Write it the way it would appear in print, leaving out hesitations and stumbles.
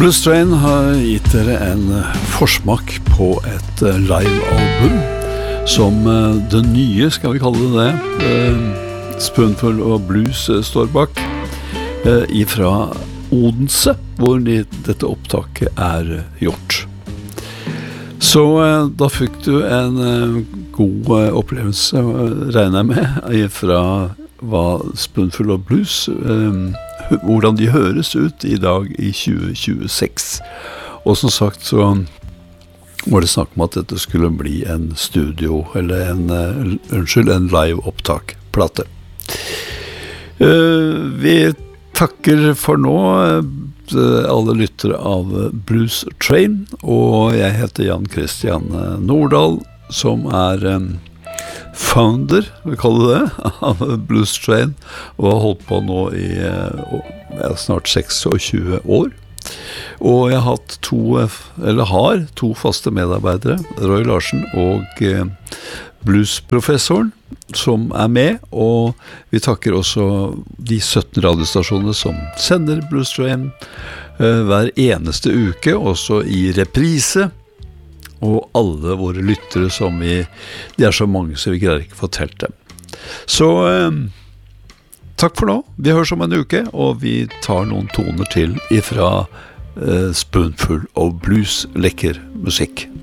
Blues Train har gitt dere en forsmak på et live-album som det nye, skal vi kalle det, Spoonful of Blues står bak, ifra Odense, hvor dette opptaket gjort. Så da fikk du en god opplevelse, regner jeg med, ifra hva Spoonful of Blues hvordan de høres ut i dag i 2026. Og som sagt så var det snakk om at dette skulle bli en studio, eller en live-opptak-plate. Vi takker for nå alle lyttere av Blues Train, og jeg heter Jan Christian Nordahl, som founder, vi kaller det, av Blues Train, og har holdt på nå i snart 26 år. Og jeg har har to faste medarbeidere, Roy Larsen og bluesprofessoren, som med, og vi takker også de 17 radiostasjonene som sender Blues Train hver eneste uke, også i reprise, og alle våre lyttere som de så mange så vi greier ikke å fortelle dem. Så takk for nå, vi høres om en uke, og vi tar noen toner til ifra Spoonful of Blues, lekker musikk.